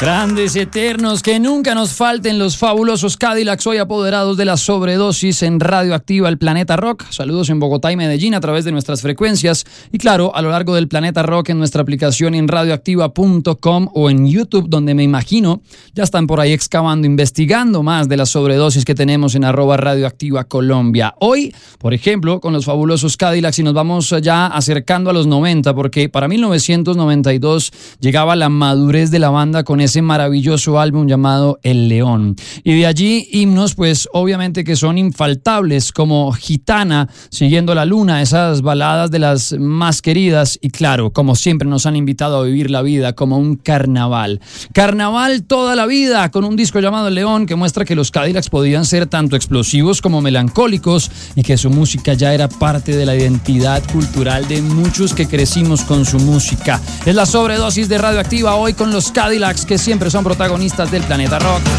Grandes, eternos, que nunca nos falten los fabulosos Cadillacs, hoy apoderados de la sobredosis en Radioactiva, el Planeta Rock. Saludos en Bogotá y Medellín a través de nuestras frecuencias y claro, a lo largo del Planeta Rock en nuestra aplicación en radioactiva.com o en YouTube, donde me imagino ya están por ahí excavando, investigando más de la sobredosis que tenemos en @Radioactiva Colombia. Hoy, por ejemplo, con los fabulosos Cadillacs, y nos vamos ya acercando a los 90, porque para 1992 llegaba la madurez de la banda con ese maravilloso álbum llamado El León. Y de allí himnos, pues obviamente que son infaltables, como Gitana, Siguiendo la Luna, esas baladas de las más queridas, y claro, como siempre nos han invitado a vivir la vida como un carnaval. Carnaval toda la vida, con un disco llamado El León, que muestra que los Cadillacs podían ser tanto explosivos como melancólicos, y que su música ya era parte de la identidad cultural de muchos que crecimos con su música. Es la sobredosis de Radioactiva, hoy con los Cadillacs, que siempre son protagonistas del Planeta Rock.